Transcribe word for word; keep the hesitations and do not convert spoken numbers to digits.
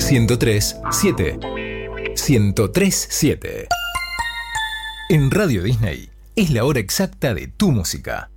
ciento tres siete. ciento tres siete. En Radio Disney es la hora exacta de tu música.